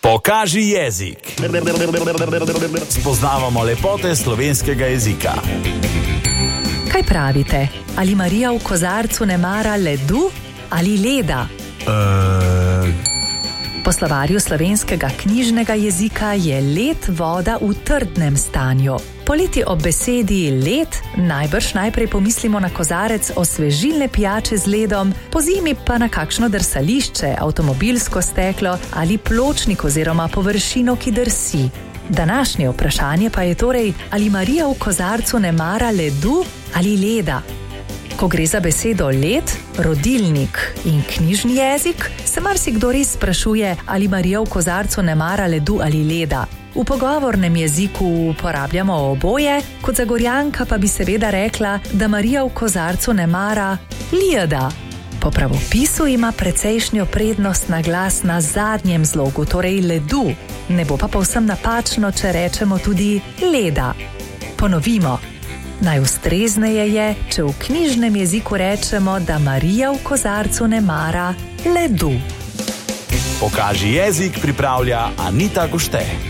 Pokaži jezik. Spoznavamo lepote slovenskega jezika. Kaj pravite? Ali Marija v kozarcu ne mara ledu ali leda? Po slovarju slovenskega knjižnega jezika je led voda v trdnem stanju. Poleti ob besedi led najbrž najprej pomislimo na kozarec osvežilne pijače z ledom, pozimi pa na kakšno drsališče, avtomobilsko steklo ali pločnik oziroma površino, ki drsi. Današnje vprašanje pa je torej, ali Marija v kozarcu ne mara ledu ali leda. Ko gre za besedo led, rodilnik in knjižni jezik, se marsikdo res sprašuje, ali Marija v kozarcu ne mara ledu ali leda. V pogovornem jeziku uporabljamo oboje, kot Zagorjanka pa bi seveda rekla, da Marija v kozarcu ne mara leda. Po pravopisu ima precejšnjo prednost na glas na zadnjem zlogu, torej ledu. Ne bo pa povsem napačno, če rečemo tudi leda. Ponovimo. Najustrezneje je, če v knjižnem jeziku rečemo, da Marija v kozarcu ne mara ledu. Pokaži jezik pripravlja Anita Gušte.